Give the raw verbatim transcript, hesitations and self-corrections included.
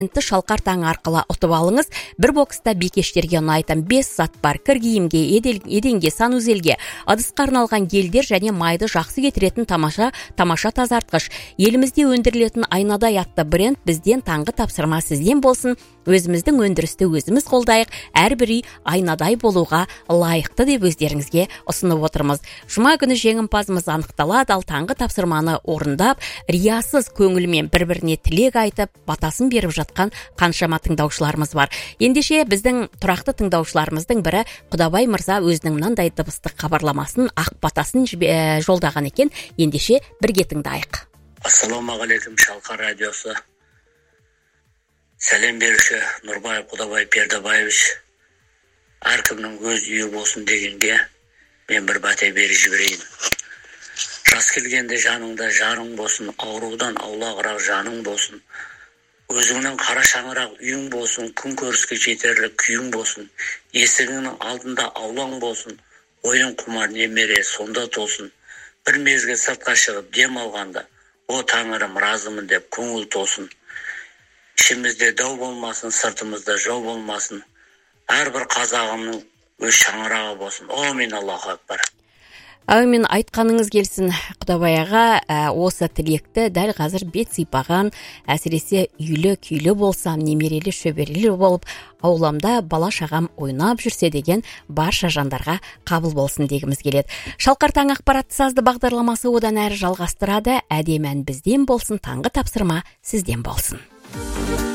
Шалқар таң арқылы ұтып алыңыз. Бір бокста бикештерге ұнайтын бес зат бар. Кір киімге, еденге, санузелге, ыдысқа арналған гельдер және майды жақсы кетіретін тамаша тамаша тазартқыш. Елімізде өндірілетін айнадай атты бренд бізден таңғы тапсырма сізден болсын. Өзіміздің өндірісті өзіміз қолдайық. Әрбір үй айнадай болуға лайықты деп өздеріңізге ұсынып отырмыз. Жұма күні жеңімпазымыз анықталады, ал таңғы тапсырманы орындап, риясыз көңілмен бір-біріне тілек айтып, батасын беріп жатқан қаншама тыңдаушыларымыз бар. Ендеше біздің тұрақты тыңдаушыларымыздың бірі Құдабай мырза өзінің мынандай дыбыстық хабарламасын, ақ батасын жолдаған екен. Ендеше бірге тыңдайық. Ассалаумағалейкум, Шалқар радиосы. Сәлем беруші Нұрбаев Құдабай Пердебаевич. Әркімнің өз үйі болсын дегенге мен бір бәте беріп жіберейін. Жас келгенде жаныңда жарың болсын, аурудан аулағырақ жаның болсын. Өзіңнің қара шаңырақ үйің болсын, күн көріске жетерлік күйің болсын. Есігіңнің алдында аулаң болсын, ойын құмар немере сонда толсын. Бір мезгіл сыртқа шығып дем алғанда, о Тәңірім разымын деп көңіл толсын. Ішімізде дау болмасын, сыртымызда жау болмасын. Әрбір қазағымның өз шаңырағы болсын. Амин, Аллаху акбар. Әумин, айтқаныңыз келсін. Құдабай аға, осы тілекті дәл қазір бет сипаған, әсіресе үйлі күйлі болсам, немерелі шөберелі болып, ауламда бала шағам ойнап жүрсе деген барша жандарға қабыл болсын дегіміз келеді. Шалқар таң ақпаратты сазды бағдарламасы одан әрі жалғастырады. Әдемі ән бізден болсын, таңғы тапсырма сізден болсын.